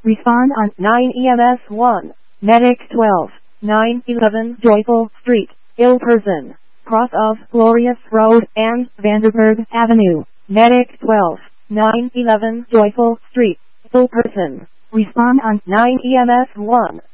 Respond on 9 EMS 1. Medic 12. 911 Joyful Street, ill person. Cross of Glorious Road and Vanderburg Avenue. Medic 12. 911 Joyful Street, ill person. Respond on 9 EMS 1.